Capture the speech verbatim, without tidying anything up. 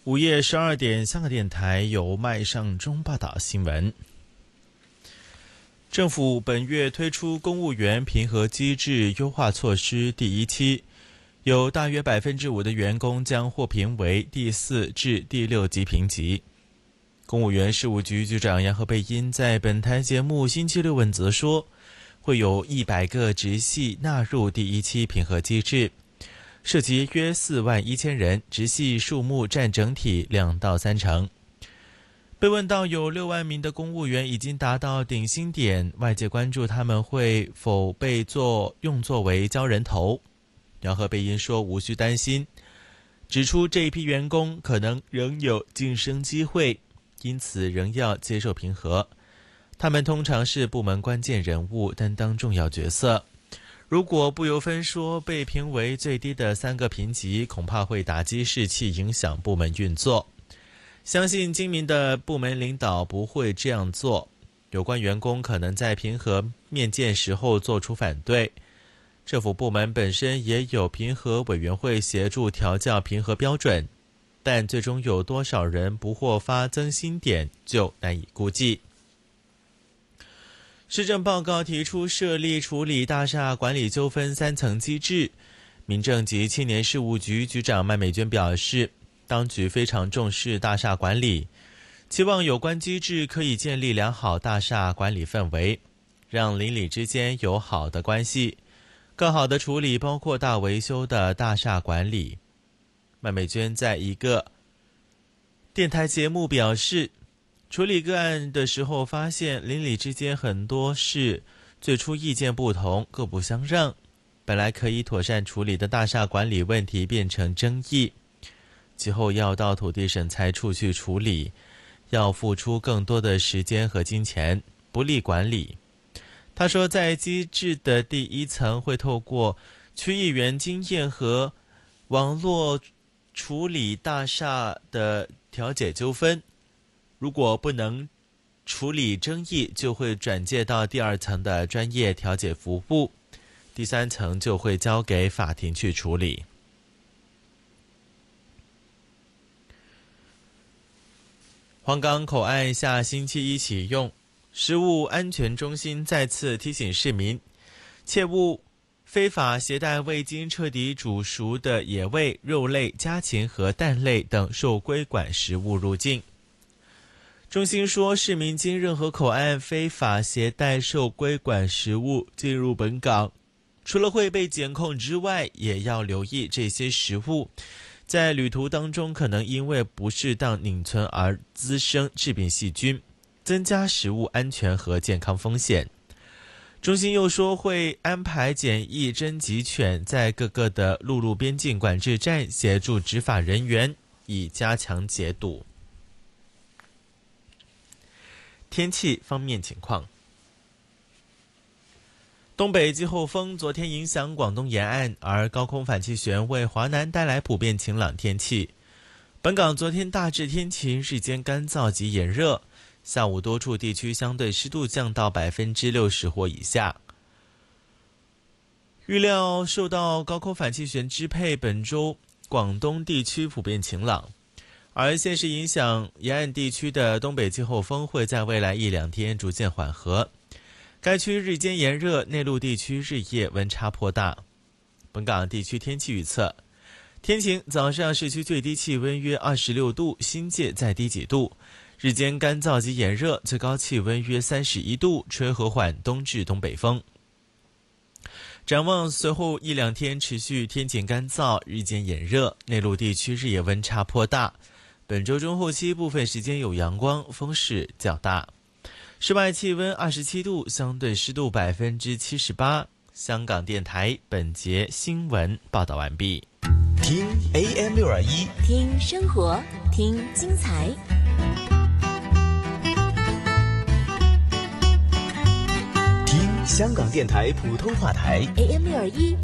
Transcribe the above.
午夜十二点，香港电台由麦尚中报道新闻。政府本月推出公务员评核机制优化措施第一期，有大约百分之五的员工将获评为第四至第六级评级。公务员事务局局长杨和贝因在本台节目星期六问责说，会有一百个职系纳入第一期评核机制，涉及约四万一千人，职系数目占整体两到三成。被问到有六万名的公务员已经达到顶薪点，外界关注他们会否被做用作为交人头，杨和贝因说无需担心，指出这一批员工可能仍有晋升机会，因此仍要接受评核。他们通常是部门关键人物，担当重要角色。如果不由分说被评为最低的三个评级，恐怕会打击士气，影响部门运作。相信精明的部门领导不会这样做，有关员工可能在评核面见时候做出反对。政府部门本身也有评核委员会协助调校评核标准，但最终有多少人不获发增薪点就难以估计。施政报告提出设立处理大厦管理纠纷三层机制。民政及青年事务局局长麦美娟表示，当局非常重视大厦管理，期望有关机制可以建立良好大厦管理氛围，让邻里之间有好的关系，更好的处理包括大维修的大厦管理。麦美娟在一个电台节目表示，处理个案的时候发现邻里之间很多事最初意见不同，各不相让，本来可以妥善处理的大厦管理问题变成争议，其后要到土地审裁处去处理，要付出更多的时间和金钱，不利管理。他说，在机制的第一层会透过区议员经验和网络处理大厦的调解纠纷，如果不能处理争议，就会转介到第二层的专业调解服务，第三层就会交给法庭去处理。黄冈口岸下星期一启用，食物安全中心再次提醒市民，切勿非法携带未经彻底煮熟的野味、肉类、家禽和蛋类等受规管食物入境。中心说，市民经任何口岸非法携带受规管食物进入本港，除了会被检控之外，也要留意这些食物在旅途当中可能因为不适当凝存而滋生致病细菌，增加食物安全和健康风险。中心又说，会安排检疫侦缉犬在各个的陆路边境管制站协助执法人员，以加强解堵。天气方面情况，东北季候风昨天影响广东沿岸，而高空反气旋为华南带来普遍晴朗天气。本港昨天大致天晴，日间干燥及炎热，下午多处地区相对湿度降到百分之六十或以下。预料受到高空反气旋支配，本周广东地区普遍晴朗，而现时影响沿岸地区的东北季候风会在未来一两天逐渐缓和，该区日间炎热，内陆地区日夜温差颇大。本港地区天气预测，天晴，早上市区最低气温约二十六度，新界再低几度，日间干燥及炎热，最高气温约三十一度，吹和缓东至东北风。展望随后一两天持续天晴干燥，日间炎热，内陆地区日夜温差颇大。本周中后期部分时间有阳光，风势较大。室外气温二十七度，相对湿度百分之七十八。香港电台本节新闻报道完毕。 听 A M 六二一， 听生活，听精彩。 听香港电台普通话台 A M 六二一